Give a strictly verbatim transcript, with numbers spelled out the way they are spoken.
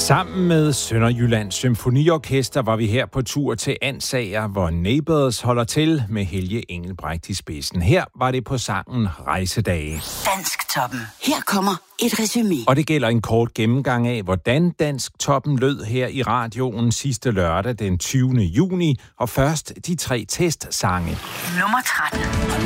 Sammen med Sønderjyllands Symfoniorkester var vi her på tur til Ansager, hvor Neighbours holder til med Helge Engelbrecht i spidsen. Her var det på sangen Rejsedage. Dansktoppen. Her kommer et resumé. Og det gælder en kort gennemgang af, hvordan Dansktoppen lød her i radioen sidste lørdag den tyvende juni, og først de tre testsange. Nummer tretten.